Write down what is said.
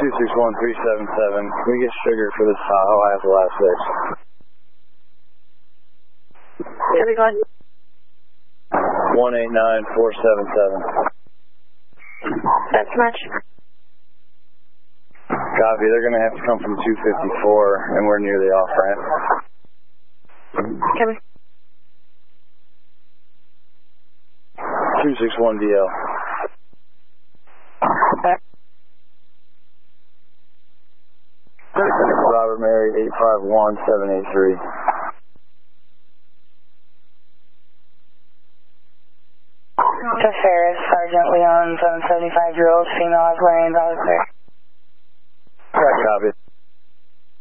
261-377. We get sugar for this Tahoe. I have the last 6. Here we go. 189477. That's much. Copy. They're going to have to come from 254, and we're near the off-ramp. Coming. 261 DL. Robert Mary 851783. To Ferris, Sergeant Leon, 775-year-old female, is wearing dollar clear. Copy.